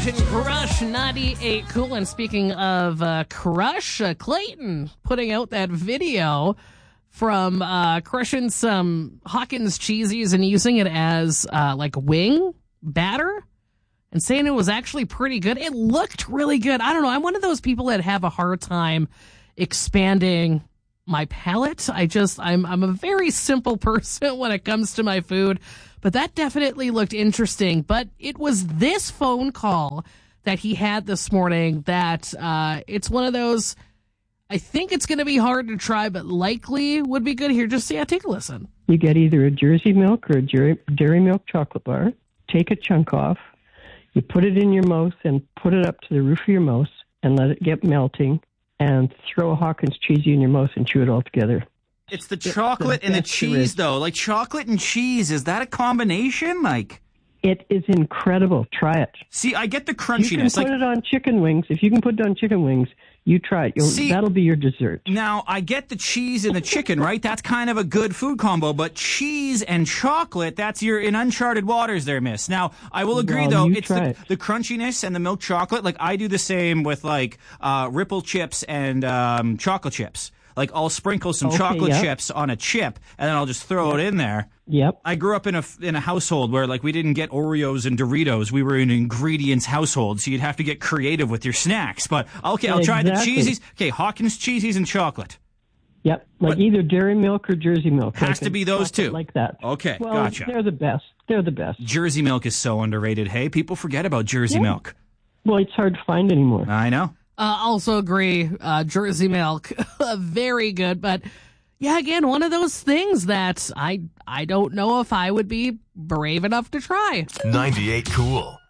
Virgin Crush 98 Cool. And speaking of Crush, Clayton putting out that video from crushing some Hawkins cheesies and using it as like wing batter and saying it was actually pretty good. It looked really good. I don't know. I'm one of those people that have a hard time expanding my palate. I'm a very simple person when it comes to my food, but that definitely looked interesting. But it was this phone call that he had this morning that it's one of those, I think it's going to be hard to try, but likely would be good. Here, just take a listen. You get either a Jersey Milk or a Dairy Milk chocolate bar. Take a chunk off. You put it in your mouth and put it up to the roof of your mouth and let it get melting, and throw a Hawkins cheesy in your mouth and chew it all together. It's the chocolate and the cheese, though. Like chocolate and cheese, is that a combination? Like, it is incredible. Try it. See, I get the crunchiness. You can put it on chicken wings. If you can put it on chicken wings, you try it. That'll be your dessert. Now, I get the cheese and the chicken, right? That's kind of a good food combo. But cheese and chocolate, you're in uncharted waters there, miss. Now, I will agree, though, it's the crunchiness and the milk chocolate. Like, I do the same with, like, Ripple chips and chocolate chips. Like, I'll sprinkle some chocolate chips on a chip, and then I'll just throw it in there. Yep. I grew up in a household where, like, we didn't get Oreos and Doritos. We were in an ingredients household, so you'd have to get creative with your snacks. But, okay, I'll try the cheesies. Okay, Hawkins cheesies and chocolate. Yep, either Dairy Milk or Jersey Milk. Has to be those two. Like that. Okay, well, gotcha. They're the best. Jersey Milk is so underrated. Hey, people forget about Jersey Milk. Well, it's hard to find anymore. I know. Also agree, Jersey Milk, very good. But, yeah, again, one of those things that I don't know if I would be brave enough to try. 98 Cool.